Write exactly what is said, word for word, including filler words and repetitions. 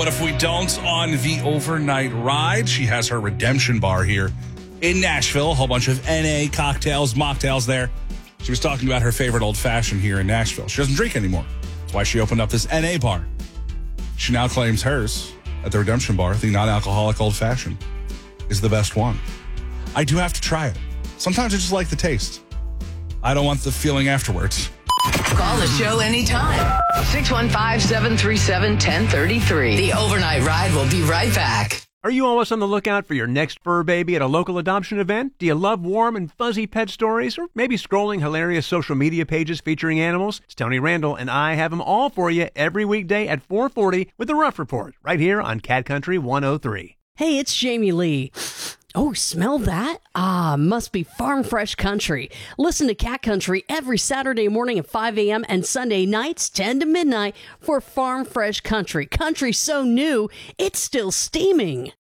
What If We Don't on the overnight ride. She has her redemption bar here in Nashville. A whole bunch of N A cocktails, mocktails there. She was talking about her favorite old fashioned here in Nashville. She doesn't drink anymore. That's why she opened up this N A bar. She now claims hers at the redemption bar, the non-alcoholic old fashioned, is the best one. I do have to try it. Sometimes I just like the taste. I don't want the feeling afterwards. Call the show anytime. six one five, seven three seven, one zero three three. The Overnight Ride will be right back. Are you always on the lookout for your next fur baby at a local adoption event? Do you love warm and fuzzy pet stories? Or maybe scrolling hilarious social media pages featuring animals? It's Tony Randall, and I have them all for you every weekday at four forty with the Rough Report, right here on Cat Country one oh three. Hey, it's Jamie Lee. Oh, smell that? Ah, must be Farm Fresh Country. Listen to Cat Country every Saturday morning at five a.m. and Sunday nights ten to midnight for Farm Fresh Country. Country so new, it's still steaming.